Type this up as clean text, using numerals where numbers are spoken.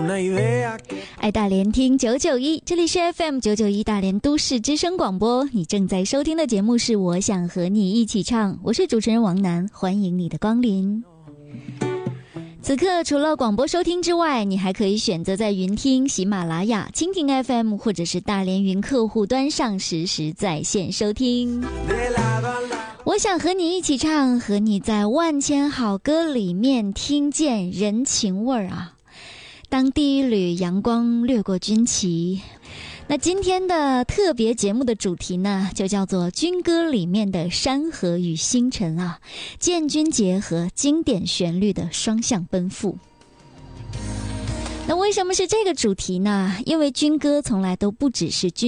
爱大连听991，这里是 FM991 大连都市之声广播，你正在收听的节目是我想和你一起唱，我是主持人王楠，欢迎你的光临。此刻除了广播收听之外，你还可以选择在云听、喜马拉雅、蜻蜓 FM 或者是大连云客户端上实时在线收听。我想和你一起唱，和你在万千好歌里面听见人情味儿啊。当第一缕阳光掠过军旗，那今天的特别节目的主题呢，就叫做军歌里面的山河与星辰啊，建军结合经典旋律的双向奔赴。那为什么是这个主题呢？因为军歌从来都不只是军